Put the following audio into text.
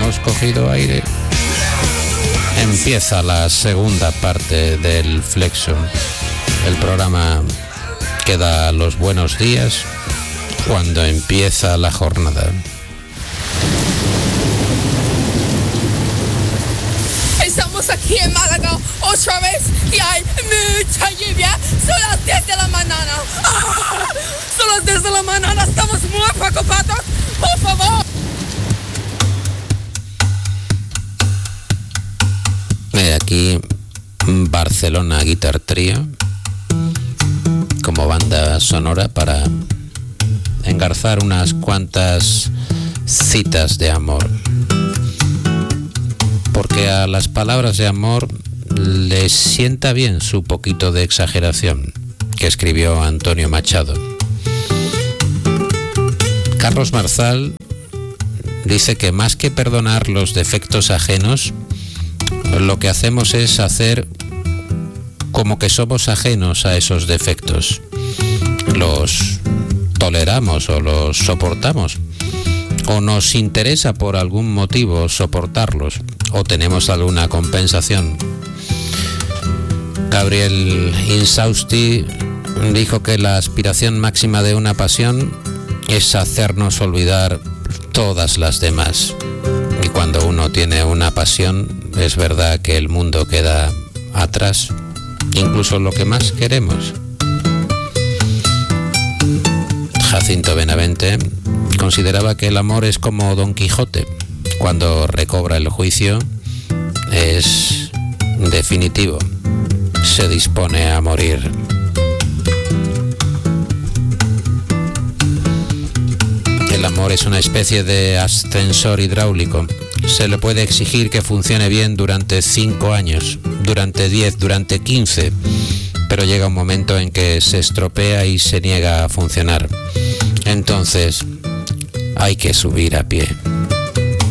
hemos cogido aire. Empieza la segunda parte del Flexo, el programa que da los buenos días cuando empieza la jornada. Estamos aquí en Málaga otra vez y hay mucha lluvia. Son las 10 de la mañana. Son las 10 de la mañana. Estamos muy preocupados. Por favor. Aquí Barcelona Guitar Trio como banda sonora para engarzar unas cuantas citas de amor, porque a las palabras de amor les sienta bien su poquito de exageración que escribió Antonio Machado. Carlos Marzal dice que más que perdonar los defectos ajenos, lo que hacemos es hacer como que somos ajenos a esos defectos. Los toleramos o los soportamos, o nos interesa por algún motivo soportarlos, o tenemos alguna compensación. Gabriel Insausti dijo que la aspiración máxima de una pasión es hacernos olvidar todas las demás. Y cuando uno tiene una pasión, es verdad que el mundo queda atrás, incluso lo que más queremos. Jacinto Benavente consideraba que el amor es como Don Quijote. Cuando recobra el juicio, es definitivo. Se dispone a morir. El amor es una especie de ascensor hidráulico. Se le puede exigir que funcione bien durante 5 años, durante 10, durante 15, pero llega un momento en que se estropea y se niega a funcionar. Entonces, hay que subir a pie.